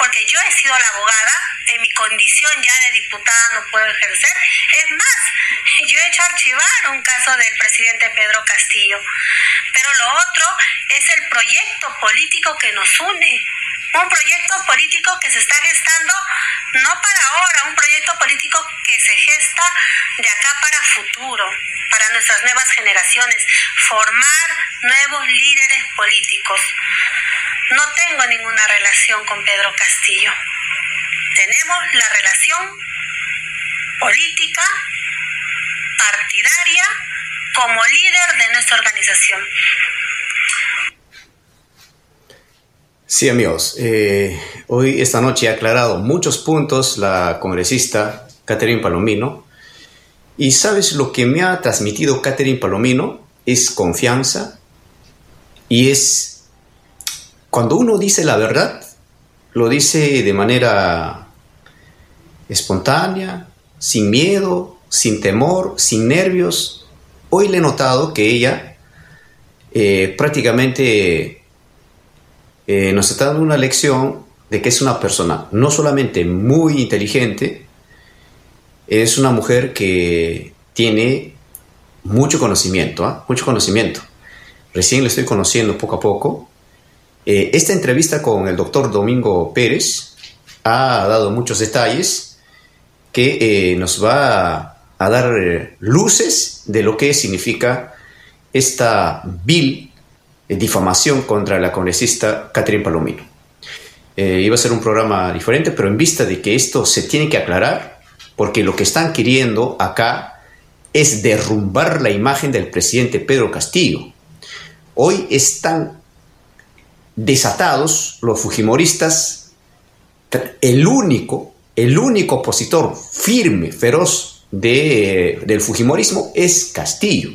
porque yo he sido la abogada, en mi condición ya de diputada no puedo ejercer. Es más, yo he hecho archivar un caso del presidente Pedro Castillo. Pero lo otro es el proyecto político que nos une. Un proyecto político que se está gestando no para ahora, un proyecto político que se gesta de acá para futuro, para nuestras nuevas generaciones, formar nuevos líderes políticos. No tengo ninguna relación con Pedro Castillo. Tenemos la relación política, partidaria, como líder de nuestra organización. Sí, amigos, hoy, esta noche, ha aclarado muchos puntos la congresista Catherine Palomino. Y ¿sabes lo que me ha transmitido Catherine Palomino? Es confianza y es cuando uno dice la verdad, lo dice de manera espontánea, sin miedo, sin temor, sin nervios. Hoy le he notado que ella prácticamente nos está dando una lección de que es una persona no solamente muy inteligente, es una mujer que tiene mucho conocimiento, mucho conocimiento. Recién le estoy conociendo poco a poco. Esta entrevista con el doctor Domingo Pérez ha dado muchos detalles que nos va a dar luces de lo que significa esta vil difamación contra la congresista Catherine Palomino. Iba a ser un programa diferente, pero en vista de que esto se tiene que aclarar, porque lo que están queriendo acá es derrumbar la imagen del presidente Pedro Castillo. Hoy están desatados los fujimoristas. El único opositor firme, feroz del fujimorismo es Castillo.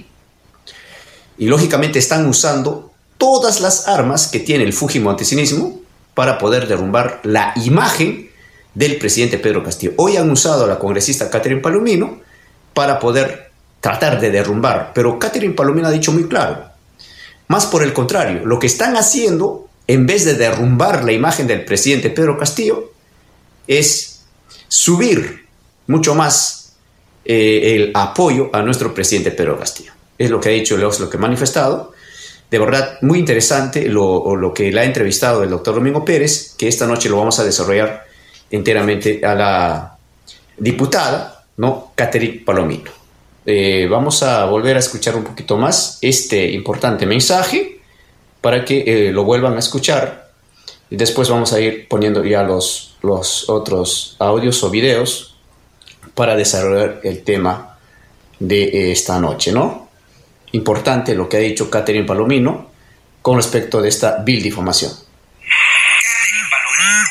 Y lógicamente están usando todas las armas que tiene el fujimontesinismo para poder derrumbar la imagen del presidente Pedro Castillo. Hoy han usado a la congresista Catherine Palomino para poder tratar de derrumbar, pero Catherine Palomino ha dicho muy claro, más por el contrario, lo que están haciendo, en vez de derrumbar la imagen del presidente Pedro Castillo, es subir mucho más el apoyo a nuestro presidente Pedro Castillo. Es lo que ha dicho, es lo que ha manifestado. De verdad, muy interesante lo que le ha entrevistado el doctor Domingo Pérez, que esta noche lo vamos a desarrollar enteramente a la diputada, ¿no?, Catherine Palomino. Vamos a volver a escuchar un poquito más este importante mensaje para que lo vuelvan a escuchar. Y después vamos a ir poniendo ya los otros audios o videos para desarrollar el tema de esta noche, ¿no? Importante lo que ha dicho Catherine Palomino con respecto de esta vil difamación. Catherine Palomino,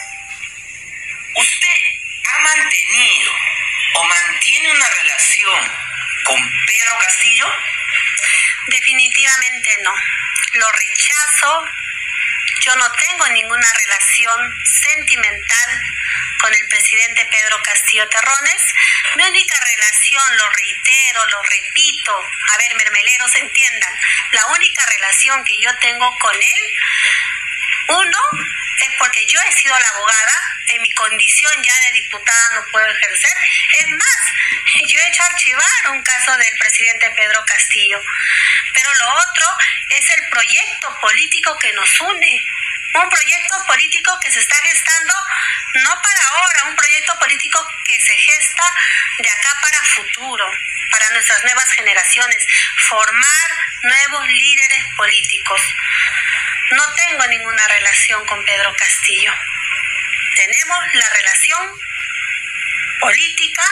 ¿usted ha mantenido o mantiene una relación con Pedro Castillo? Definitivamente no. Lo rechazo. Yo no tengo ninguna relación sentimental con el presidente Pedro Castillo Terrones. Mi única relación, lo reitero, lo repito, a ver, mermeleros, entiendan, la única relación que yo tengo con él, uno, es porque yo he sido la abogada, en mi condición ya de diputada no puedo ejercer. Es más, yo he hecho archivar un caso del presidente Pedro Castillo. Pero lo otro es el proyecto político que nos une. Un proyecto político que se está gestando no para ahora, un proyecto político que se gesta de acá para futuro, para nuestras nuevas generaciones, formar nuevos líderes políticos. No tengo ninguna relación con Pedro Castillo. Tenemos la relación política,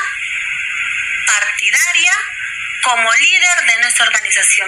partidaria, como líder de nuestra organización.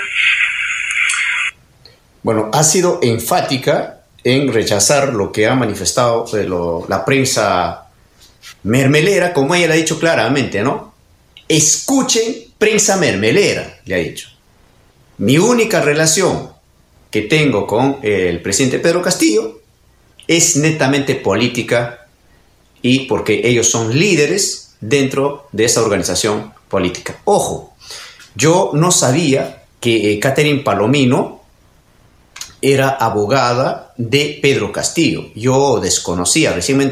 Bueno, ha sido enfática en rechazar lo que ha manifestado la prensa mermelera, como ella le ha dicho claramente, ¿no? Escuchen, prensa mermelera, le ha dicho. Mi única relación que tengo con el presidente Pedro Castillo es netamente política y porque ellos son líderes dentro de esa organización política. Ojo, yo no sabía que Catherine Palomino era abogada de Pedro Castillo. Yo desconocía, recién me